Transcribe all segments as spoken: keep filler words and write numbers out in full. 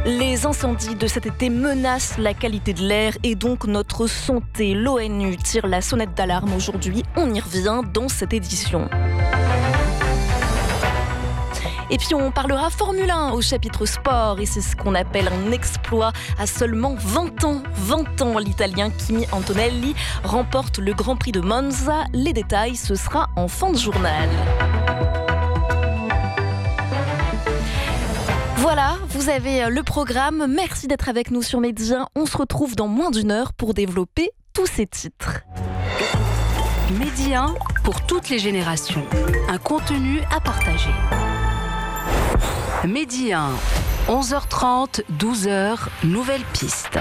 Les incendies de cet été menacent la qualité de l'air et donc notre santé. L'ONU tire la sonnette d'alarme aujourd'hui. On y revient dans cette édition. Et puis on parlera Formule un au chapitre sport et c'est ce qu'on appelle un exploit à seulement vingt ans. vingt ans, l'Italien Kimi Antonelli remporte le Grand Prix de Monza. Les détails, ce sera en fin de journal. Voilà, vous avez le programme. Merci d'être avec nous sur Média. On se retrouve dans moins d'une heure pour développer tous ces titres. Média pour toutes les générations. Un contenu à partager. Midi un, onze heures trente, douze heures, nouvelle piste.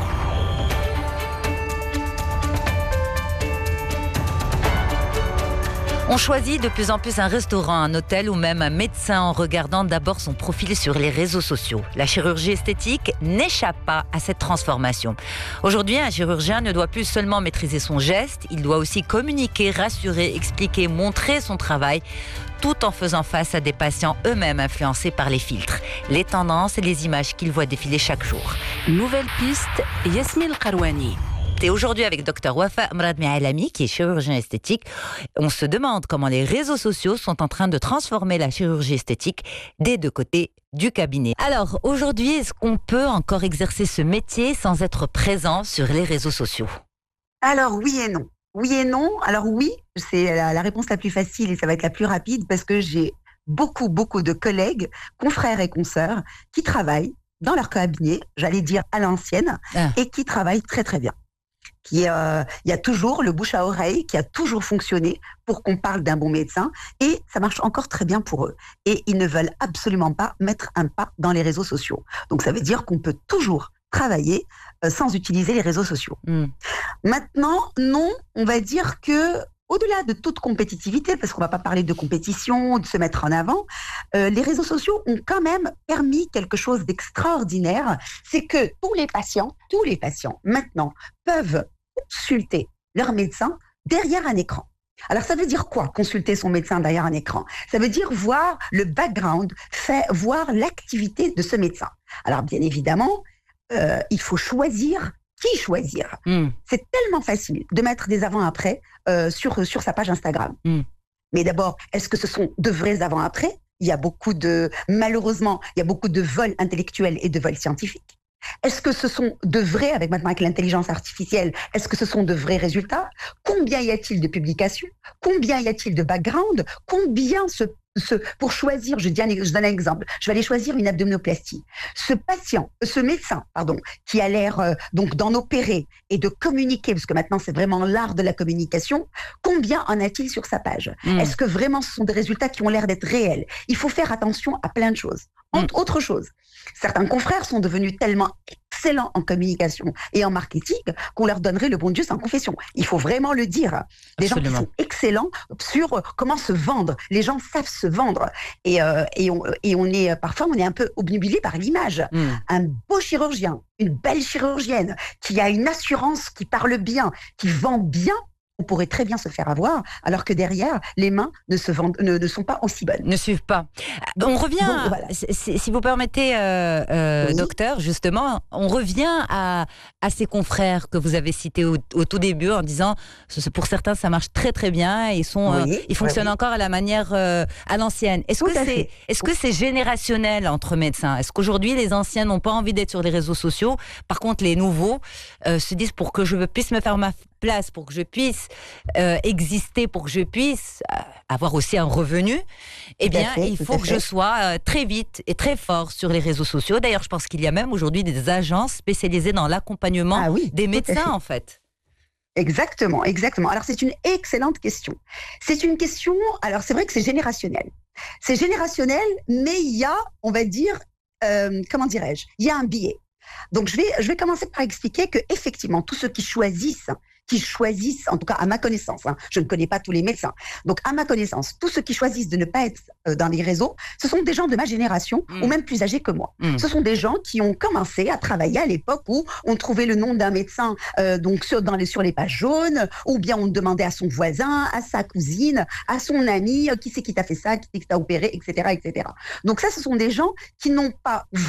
On choisit de plus en plus un restaurant, un hôtel ou même un médecin en regardant d'abord son profil sur les réseaux sociaux. La chirurgie esthétique n'échappe pas à cette transformation. Aujourd'hui, un chirurgien ne doit plus seulement maîtriser son geste, il doit aussi communiquer, rassurer, expliquer, montrer son travail, tout en faisant face à des patients eux-mêmes influencés par les filtres, les tendances et les images qu'ils voient défiler chaque jour. Nouvelle piste, Yasmine Karouani. Et aujourd'hui avec docteur Wafa Mrad Mealami, qui est chirurgien esthétique, on se demande comment les réseaux sociaux sont en train de transformer la chirurgie esthétique des deux côtés du cabinet. Alors aujourd'hui, est-ce qu'on peut encore exercer ce métier sans être présent sur les réseaux sociaux ? Alors oui et non. Oui et non. Alors oui, c'est la, la réponse la plus facile et ça va être la plus rapide parce que j'ai beaucoup, beaucoup de collègues, confrères et consoeurs qui travaillent dans leur cabinet, j'allais dire à l'ancienne, ah. et qui travaillent très très bien. Qui, euh, il y a toujours le bouche à oreille qui a toujours fonctionné pour qu'on parle d'un bon médecin et ça marche encore très bien pour eux. Et ils ne veulent absolument pas mettre un pas dans les réseaux sociaux. Donc ça veut dire qu'on peut toujours travailler euh, sans utiliser les réseaux sociaux. Mm. Maintenant, non, on va dire que au-delà de toute compétitivité, parce qu'on ne va pas parler de compétition, de se mettre en avant, euh, les réseaux sociaux ont quand même permis quelque chose d'extraordinaire, c'est que tous les patients, tous les patients maintenant peuvent consulter leur médecin derrière un écran. Alors ça veut dire quoi, consulter son médecin derrière un écran ? Ça veut dire voir le background, fait, voir l'activité de ce médecin. Alors bien évidemment, euh, il faut choisir qui choisir. Mm. C'est tellement facile de mettre des avant-après euh, sur, sur sa page Instagram. Mm. Mais d'abord, est-ce que ce sont de vrais avant-après ? Il y a beaucoup de, malheureusement, il y a beaucoup de vols intellectuels et de vols scientifiques. Est-ce que ce sont de vrais, avec maintenant avec l'intelligence artificielle, est-ce que ce sont de vrais résultats ? Combien y a-t-il de publications ? Combien y a-t-il de background ? Combien se Ce, pour choisir, je, dis un, je donne un exemple, je vais aller choisir une abdominoplastie. Ce patient, ce médecin, pardon, qui a l'air euh, donc d'en opérer et de communiquer, parce que maintenant c'est vraiment l'art de la communication, combien en a-t-il sur sa page ? mmh. Est-ce que vraiment ce sont des résultats qui ont l'air d'être réels ? Il faut faire attention à plein de choses. Entre mmh. autres choses, certains confrères sont devenus tellement excellents en communication et en marketing qu'on leur donnerait le bon Dieu sans confession. Il faut vraiment le dire. Des Absolument. gens qui sont excellents sur comment se vendre. Les gens savent se vendre. Et, euh, et, on, et on est, parfois, on est un peu obnubilé par l'image. Mm. Un beau chirurgien, une belle chirurgienne qui a une assurance, qui parle bien, qui vend bien, on pourrait très bien se faire avoir, alors que derrière, les mains ne, se vendent, ne, ne sont pas aussi bonnes. Ne suivent pas. Donc, on revient, donc, voilà. si, si vous permettez, euh, euh, oui. docteur, justement, on revient à, à ces confrères que vous avez cités au, au tout début en disant, pour certains, ça marche très très bien, ils, sont, oui, euh, ils fonctionnent oui. encore à la manière, euh, à l'ancienne. Est-ce que, c'est, est-ce que c'est générationnel entre médecins ? Est-ce qu'aujourd'hui, les anciens n'ont pas envie d'être sur les réseaux sociaux ? Par contre, les nouveaux euh, se disent, pour que je puisse me faire ma place, pour que je puisse euh, exister, pour que je puisse euh, avoir aussi un revenu, eh bien, fait, il faut que je sois euh, très vite et très fort sur les réseaux sociaux. D'ailleurs, je pense qu'il y a même aujourd'hui des agences spécialisées dans l'accompagnement ah oui, des médecins, fait. en fait. Exactement, exactement. Alors, c'est une excellente question. C'est une question, alors c'est vrai que c'est générationnel. C'est générationnel, mais il y a, on va dire, euh, comment dirais-je, il y a un biais. Donc, je vais, je vais commencer par expliquer que effectivement, tous ceux qui choisissent qui choisissent, en tout cas à ma connaissance, hein, je ne connais pas tous les médecins, donc à ma connaissance, tous ceux qui choisissent de ne pas être euh, dans les réseaux, ce sont des gens de ma génération mmh. ou même plus âgés que moi. Mmh. Ce sont des gens qui ont commencé à travailler à l'époque où on trouvait le nom d'un médecin euh, donc sur, dans les, sur les pages jaunes, ou bien on demandait à son voisin, à sa cousine, à son ami, euh, qui c'est qui t'a fait ça, qui c'est qui t'a opéré, et cetera, et cetera. Donc ça, ce sont des gens qui n'ont pas